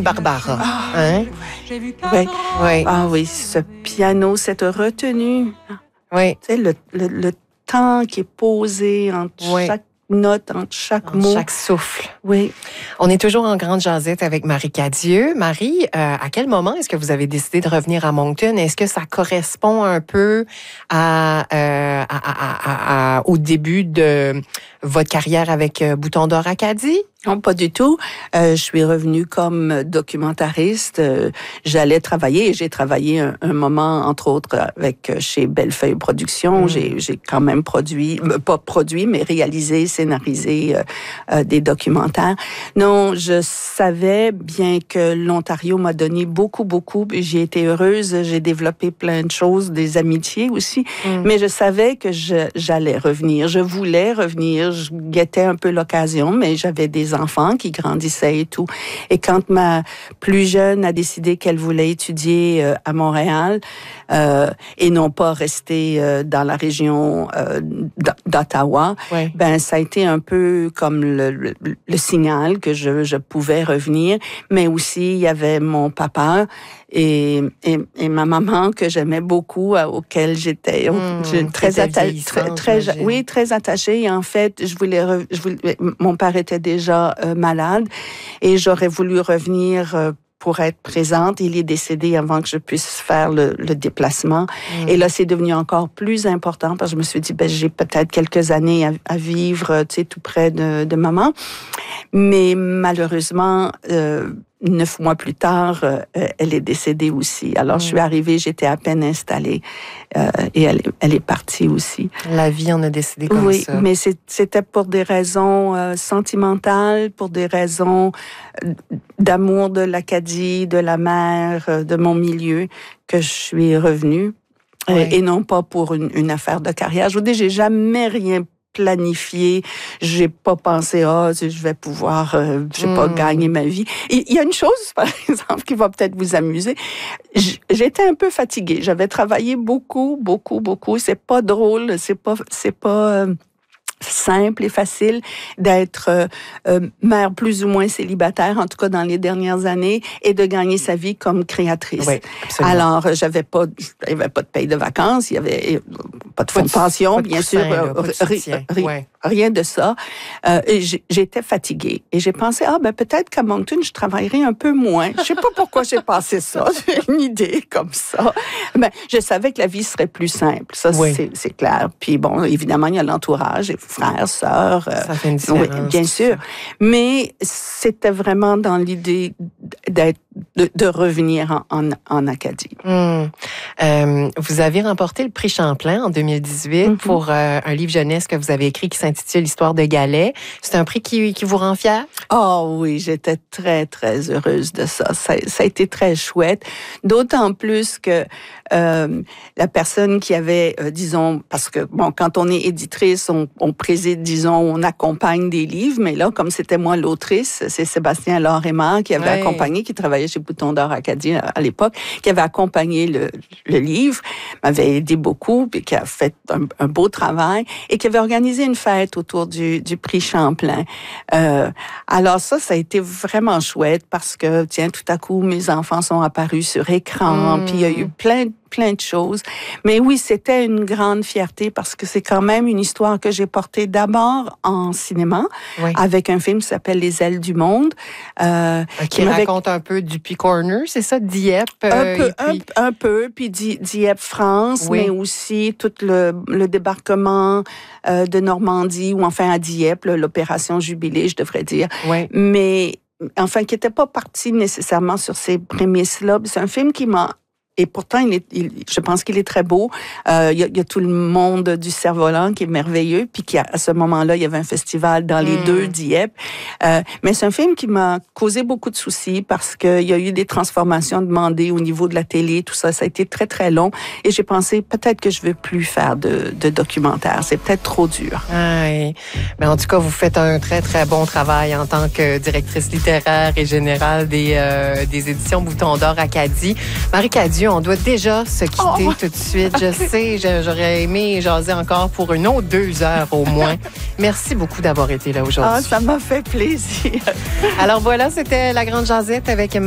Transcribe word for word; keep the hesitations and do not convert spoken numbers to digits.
Queen Barbara. Ah, Hein? oui. Oui. Ah oui, ce piano, cette retenue. Oui. Tu sais, le, le, le temps qui est posé entre Oui. chaque note, entre chaque En mot. chaque souffle. Oui. On est toujours en grande jasette avec Marie Cadieux. Marie, euh, à quel moment est-ce que vous avez décidé de revenir à Moncton? Est-ce que ça correspond un peu à, euh, à, à, à, à au début de votre carrière avec Bouton d'Or Acadie? Non, pas du tout. Euh, je suis revenue comme documentariste. Euh, j'allais travailler et j'ai travaillé un, un moment, entre autres, avec chez Bellefeuille Productions. Mmh. J'ai, j'ai quand même produit, pas produit, mais réalisé, scénarisé euh, euh, des documentaires. Non, je savais bien que l'Ontario m'a donné beaucoup, beaucoup. J'ai été heureuse. J'ai développé plein de choses, des amitiés aussi. Mmh. Mais je savais que je, j'allais revenir. Je voulais revenir. Je guettais un peu l'occasion, mais j'avais des enfants qui grandissaient et tout. Et quand ma plus jeune a décidé qu'elle voulait étudier euh, à Montréal euh, et non pas rester euh, dans la région euh, d'Ottawa, ouais. ben ça a été un peu comme le, le, le signal que je, je pouvais revenir. Mais aussi, il y avait mon papa et, et, et ma maman que j'aimais beaucoup, euh, auquel j'étais mmh, très attachée. Très, très, oui, très attachée. Et en fait, je voulais, re, je voulais mon père était déjà Euh, malade et j'aurais voulu revenir euh, pour être présente. Il est décédé avant que je puisse faire le, le déplacement. Mmh. Et là, c'est devenu encore plus important parce que je me suis dit, ben, j'ai peut-être quelques années à, à vivre, tu sais, tout près de, de maman. Mais malheureusement, euh, neuf mois plus tard, euh, elle est décédée aussi. Alors, mmh. je suis arrivée, j'étais à peine installée euh, et elle, elle est partie aussi. La vie en a décidé comme oui, ça. Oui, mais c'est, c'était pour des raisons euh, sentimentales, pour des raisons euh, d'amour de l'Acadie, de la mer, euh, de mon milieu, que je suis revenue. Oui. Euh, et non pas pour une, une affaire de carrière. Je vous dis, j'ai jamais rien planifié. J'ai pas pensé, ah, oh, je vais pouvoir, euh, je sais mmh. pas, gagner ma vie. Il y a une chose, par exemple, qui va peut-être vous amuser. J'étais un peu fatiguée. J'avais travaillé beaucoup, beaucoup, beaucoup. C'est pas drôle. C'est pas, c'est pas, euh, simple et facile d'être euh, euh, mère plus ou moins célibataire, en tout cas dans les dernières années, et de gagner sa vie comme créatrice. Oui, absolument. Alors, j'avais pas, il y avait pas de paye de vacances, il y avait pas de fonds de pension, pas de bien coussin, sûr, là, pas de ri, ri, ouais. rien de ça. Euh, et j'étais fatiguée et j'ai pensé, ah ben peut-être qu'à Moncton, je travaillerai un peu moins. Je sais pas pourquoi j'ai pensé ça, j'ai une idée comme ça. Ben, je savais que la vie serait plus simple, ça oui. c'est, c'est clair. Puis bon, évidemment, il y a l'entourage, frères, sœurs. Euh, ça fait une différence. Oui, bien sûr. Mais c'était vraiment dans l'idée d'être, de, de revenir en, en, en Acadie. Mmh. Euh, vous avez remporté le prix Champlain en deux mille dix-huit mm-hmm. pour euh, un livre jeunesse que vous avez écrit qui s'intitule L'histoire de Galais. C'est un prix qui, qui vous rend fière? Oh oui, j'étais très, très heureuse de ça. Ça, ça a été très chouette. D'autant plus que euh, la personne qui avait, euh, disons, parce que, bon, quand on est éditrice, on, on préside, disons, on accompagne des livres, mais là, comme c'était moi l'autrice, c'est Sébastien Laure-Aymard qui avait oui. accompagné, qui travaillait chez Bouton d'Or Acadie à, à l'époque, qui avait accompagné le, le livre, m'avait aidé beaucoup, puis qui a fait un, un beau travail, et qui avait organisé une fête autour du, du prix Champlain. Euh, alors ça, ça a été vraiment chouette parce que, tiens, tout à coup, mes enfants sont apparus sur écran, mmh. puis il y a eu plein de plein de choses. Mais oui, c'était une grande fierté parce que c'est quand même une histoire que j'ai portée d'abord en cinéma oui. avec un film qui s'appelle Les ailes du monde. Euh, qui raconte un peu du Dupuis Corner, c'est ça, Dieppe? Euh, un, peu, puis... un, un peu, puis Dieppe, France, oui. mais aussi tout le, le débarquement euh, de Normandie, ou enfin à Dieppe, l'opération Jubilé, je devrais dire. Oui. Mais, enfin, qui n'était pas parti nécessairement sur ces prémices-là. C'est un film qui m'a Et pourtant, il est, il, je pense qu'il est très beau. Euh, il, y a, il y a tout le monde du Cerf-Volant qui est merveilleux, puis qui, à ce moment-là, il y avait un festival dans les mmh. deux Dieppe. Euh, mais c'est un film qui m'a causé beaucoup de soucis parce qu'il y a eu des transformations demandées au niveau de la télé, tout ça. Ça a été très, très long. Et j'ai pensé, peut-être que je ne veux plus faire de, de documentaire. C'est peut-être trop dur. Ah oui. Mais en tout cas, vous faites un très, très bon travail en tant que directrice littéraire et générale des, euh, des éditions Bouton d'Or Acadie. Marie Cadieux, on doit déjà se quitter oh. tout de suite. Je sais, j'aurais aimé jaser encore pour une autre deux heures au moins. Merci beaucoup d'avoir été là aujourd'hui. Ah, ça m'a fait plaisir. Alors voilà, c'était La Grande Jasette avec